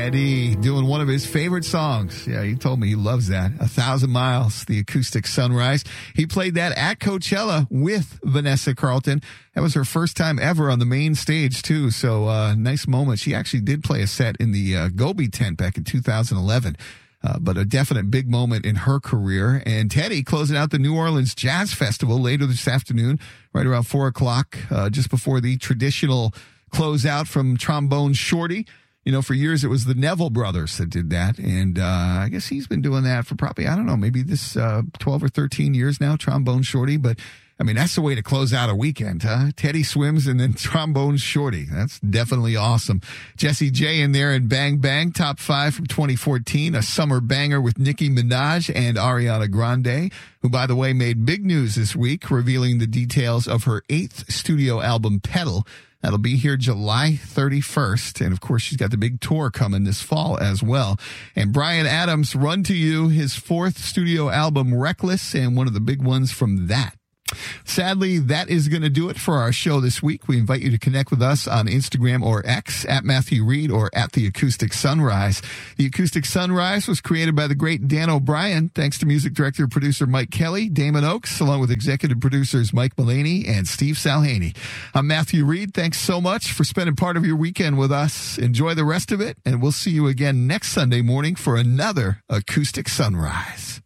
Eddie doing one of his favorite songs. Yeah, he told me he loves that. 1,000 Miles, the acoustic sunrise. He played that at Coachella with Vanessa Carlton. That was her first time ever on the main stage, too. So, nice moment. She actually did play a set in the Gobi tent back in 2011. But a definite big moment in her career. And Teddy closing out the New Orleans Jazz Festival later this afternoon, right around 4 o'clock, just before the traditional closeout from Trombone Shorty. You know, for years it was the Neville brothers that did that. And I guess he's been doing that for probably, I don't know, maybe this 12 or 13 years now, Trombone Shorty. But, I mean, that's the way to close out a weekend, huh? Teddy Swims and then Trombone Shorty. That's definitely awesome. Jessie J in there and Bang Bang, top 5 from 2014. A summer banger with Nicki Minaj and Ariana Grande, who, by the way, made big news this week, revealing the details of her 8th studio album, Pedal. That'll be here July 31st. And, of course, she's got the big tour coming this fall as well. And Bryan Adams, Run to You, his 4th studio album, Reckless, and one of the big ones from that. Sadly, that is going to do it for our show this week. We invite you to connect with us on Instagram or X at Matthew Reed or at The Acoustic Sunrise. The Acoustic Sunrise was created by the great Dan O'Brien, thanks to music director and producer Mike Kelly, Damon Oaks, along with executive producers Mike Mullaney and Steve Salhaney. I'm Matthew Reed. Thanks so much for spending part of your weekend with us. Enjoy the rest of it, and we'll see you again next Sunday morning for another Acoustic Sunrise.